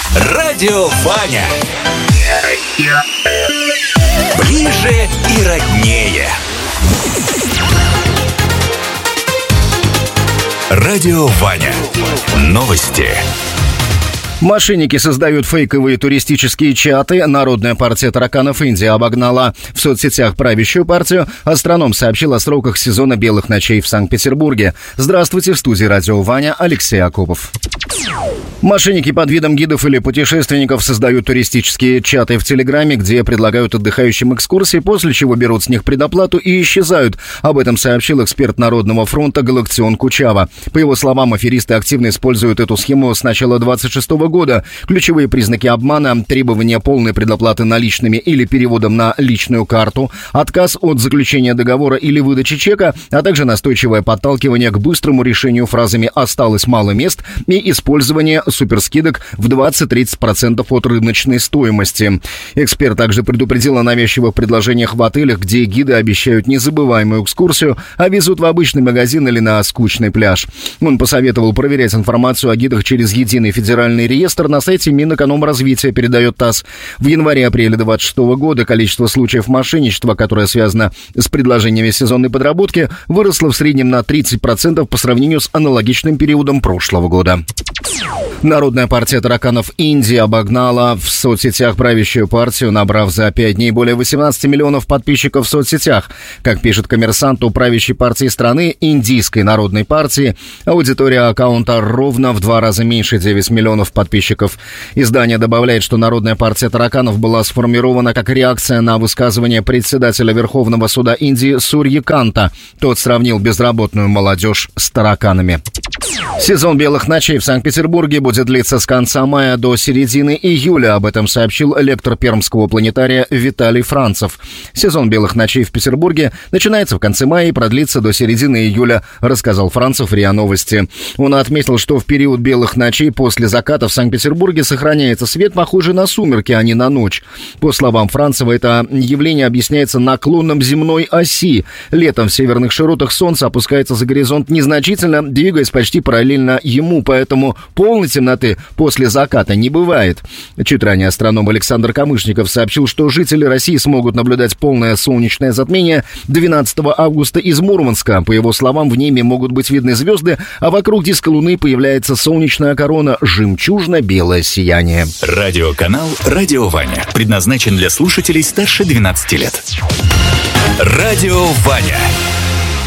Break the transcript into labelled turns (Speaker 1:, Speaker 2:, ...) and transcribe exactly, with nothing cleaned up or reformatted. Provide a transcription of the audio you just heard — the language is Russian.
Speaker 1: Радио Ваня. Ближе и роднее. Радио Ваня. Новости.
Speaker 2: Мошенники создают фейковые туристические чаты. Народная партия тараканов Индии обогнала в соцсетях правящую партию. Астроном сообщил о сроках сезона белых ночей в Санкт-Петербурге. Здравствуйте, в студии Радио Ваня, Алексей Акопов. Мошенники под видом гидов или путешественников создают туристические чаты в Телеграме, где предлагают отдыхающим экскурсии, после чего берут с них предоплату и исчезают. Об этом сообщил эксперт Народного фронта Галактион Кучава. По его словам, аферисты активно используют эту схему с начала двадцать шестого года. Ключевые признаки обмана – требование полной предоплаты наличными или переводом на личную карту, отказ от заключения договора или выдачи чека, а также настойчивое подталкивание к быстрому решению фразами «осталось мало мест» и использование суперскидок в двадцать-тридцать процентов от рыночной стоимости. Эксперт также предупредил о навязчивых предложениях в отелях, где гиды обещают незабываемую экскурсию, а везут в обычный магазин или на скучный пляж. Он посоветовал проверять информацию о гидах через единый федеральный реестр на сайте Минэкономразвития, передает ТАСС. В январе-апреле двадцать шестого года количество случаев мошенничества, которое связано с предложениями сезонной подработки, выросло в среднем на тридцать процентов по сравнению с аналогичным периодом прошлого года. Народная партия тараканов Индии обогнала в соцсетях правящую партию, набрав за пять дней более восемнадцати миллионов подписчиков в соцсетях. Как пишет «Коммерсант», у правящей партии страны, Индийской народной партии, аудитория аккаунта ровно в два раза меньше — девять миллионов подписчиков. Издание добавляет, что Народная партия тараканов была сформирована как реакция на высказывание председателя Верховного суда Индии Сурьяканта. Тот сравнил безработную молодежь с тараканами. Сезон белых ночей в Санкт-Петербурге будет длиться с конца мая до середины июля. Об этом сообщил лектор Пермского планетария Виталий Францев. Сезон белых ночей в Петербурге начинается в конце мая и продлится до середины июля, рассказал Францев в РИА Новости. Он отметил, что в период белых ночей после заката в Санкт-Петербурге сохраняется свет, похожий на сумерки, а не на ночь. По словам Францева, это явление объясняется наклоном земной оси. Летом в северных широтах солнце опускается за горизонт незначительно, двигаясь почти параллельно ему, поэтому полной темноты после заката не бывает. Чуть ранее астроном Александр Камышников сообщил, что жители России смогут наблюдать полное солнечное затмение двенадцатого августа из Мурманска. По его словам, в небе могут быть видны звезды, а вокруг диска Луны появляется солнечная корона, жемчужно-белое сияние.
Speaker 1: Радиоканал «Радио Ваня» предназначен для слушателей старше двенадцати лет. Радио Ваня.